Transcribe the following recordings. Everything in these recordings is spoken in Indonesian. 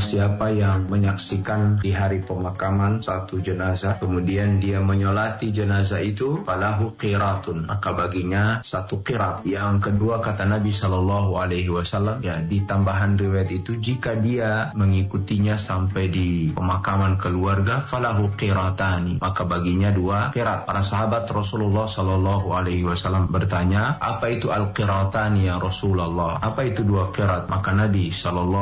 siapa yang menyaksikan di hari pemakaman satu jenazah, kemudian dia menyolati jenazah itu, falahu qiratun, maka baginya satu qirat. Yang kedua kata Nabi SAW, ya di tambahan riwayat itu, jika dia mengikutinya sampai di pemakaman keluarga, falahu qiratani, maka baginya dua qirat. Para sahabat Rasulullah SAW bertanya, apa itu al-qiratani ya Rasulullah? Apa itu dua qirat? Maka Nabi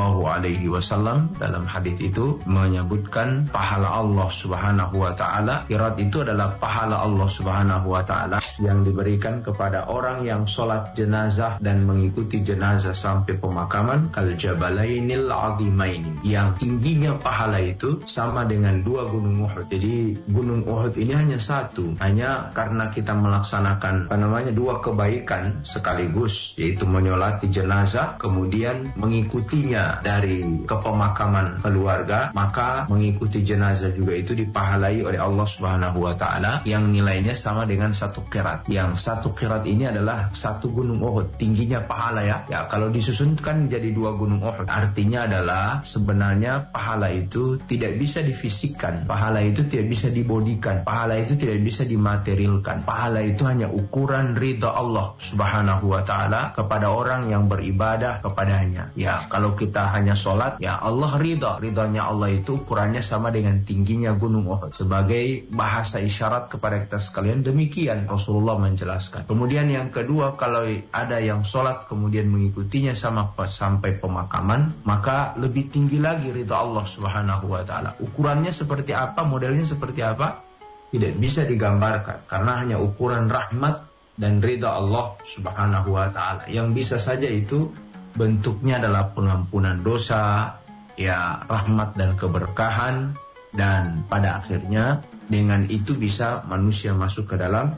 SAW dalam hadis itu menyebutkan pahala Allah Subhanahu wa taala. Qirat itu adalah pahala Allah Subhanahu wa taala yang diberikan kepada orang yang sholat jenazah dan mengikuti jenazah sampai pemakaman, kal jabalainil azimaini, yang tingginya pahala itu sama dengan dua gunung Uhud. Jadi gunung Uhud ini hanya satu, hanya karena kita melaksanakan dua kebaikan sekaligus, yaitu menyolati jenazah kemudian mengikutinya dari ke pemakaman keluarga, maka mengikuti jenazah juga itu dipahalai oleh Allah Subhanahu wa taala yang nilainya sama dengan satu qirat. Yang satu qirat ini adalah satu gunung Uhud, tingginya pahala ya. Ya, kalau disusunkan jadi dua gunung Uhud, artinya adalah sebenarnya pahala itu tidak bisa difisikkan, pahala itu tidak bisa dibodikan, pahala itu tidak bisa dimaterilkan. Pahala itu hanya ukuran ridha Allah Subhanahu wa taala kepada orang yang beribadah kepadanya. Ya, kalau kita hanya sholat, ya Allah ridhanya Allah itu ukurannya sama dengan tingginya gunung Uhud. Sebagai bahasa isyarat kepada kita sekalian, demikian Rasulullah menjelaskan. Kemudian yang kedua, kalau ada yang sholat kemudian mengikutinya sampai pemakaman, maka lebih tinggi lagi ridha Allah Subhanahu wa taala. Ukurannya seperti apa, modelnya seperti apa, tidak bisa digambarkan karena hanya ukuran rahmat dan ridha Allah Subhanahu wa taala. Yang bisa saja itu bentuknya adalah pengampunan dosa, ya rahmat dan keberkahan, dan pada akhirnya dengan itu bisa manusia masuk ke dalam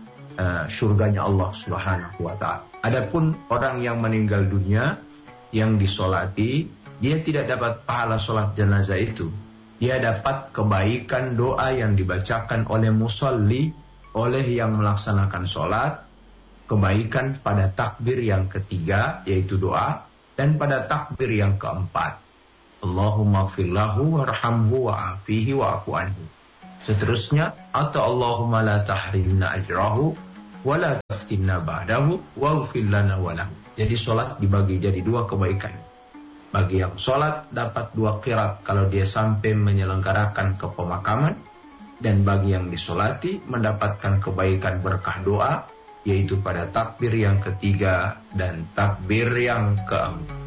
surganya Allah Subhanahu wa taala. Adapun orang yang meninggal dunia yang disolati, dia tidak dapat pahala sholat jenazah itu. Dia dapat kebaikan doa yang dibacakan oleh musalli, oleh yang melaksanakan sholat, kebaikan pada takbir yang ketiga yaitu doa, dan pada takbir yang keempat, Allahumma gfirlahu warhamhu wa'afihi wa'afu anhu. Seterusnya, atau Allahumma la tahrimna ajrahu wa la taftinna ba'dahu waghfir lana wa lahu. Jadi sholat dibagi jadi dua kebaikan. Bagi yang sholat dapat dua qirat kalau dia sampai menyelenggarakan ke pemakaman, dan bagi yang disolati mendapatkan kebaikan berkah doa, yaitu pada takbir yang ketiga dan takbir yang keempat.